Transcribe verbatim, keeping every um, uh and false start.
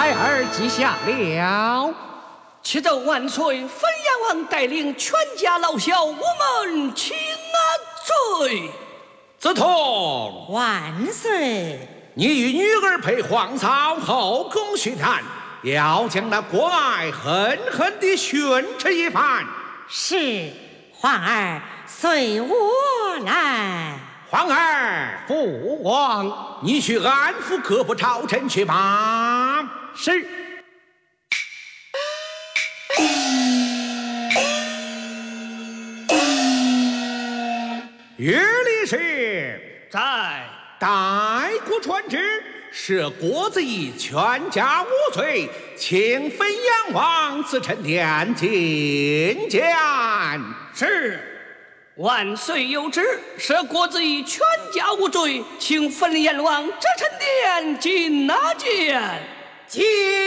孩儿记下了。 启奏万岁，汾阳王带领全家老小，我们请安罪。 子通， 万岁！ 你与女儿陪皇嫂后宫叙谈，要将那国爱狠狠地训斥一番。 是，皇儿随我来。 皇儿， 父王， 你去安抚各部朝臣去吧。 是。 岳力士在， 代国传旨，赦郭子仪全家无罪，请汾阳王自称殿觐见。 是。万岁有旨，赦郭子仪全家无罪，请汾阳王自称殿觐纳见。 见。